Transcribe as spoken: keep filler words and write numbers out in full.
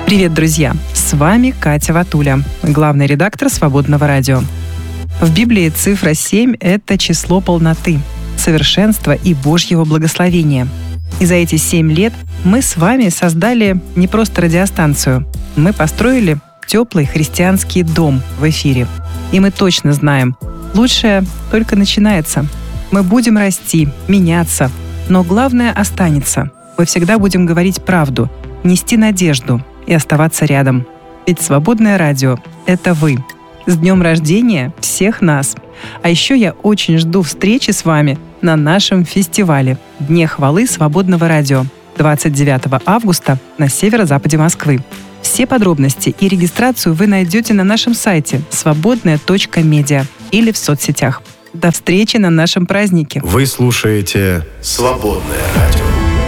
Привет, друзья! С вами Катя Ватуля, главный редактор «Свободного радио». В Библии цифра семь – это число полноты, совершенства и Божьего благословения. И за эти семь лет мы с вами создали не просто радиостанцию, мы построили теплый христианский дом в эфире. И мы точно знаем, лучшее только начинается. Мы будем расти, меняться, но главное останется. Мы всегда будем говорить правду, нести надежду и оставаться рядом. Ведь свободное радио — это вы. С днем рождения всех нас! А еще я очень жду встречи с вами на нашем фестивале «Дне хвалы свободного радио» двадцать девятого августа на северо-западе Москвы. Все подробности и регистрацию вы найдете на нашем сайте свободная точка медиа или в соцсетях. До встречи на нашем празднике. Вы слушаете «Свободное радио».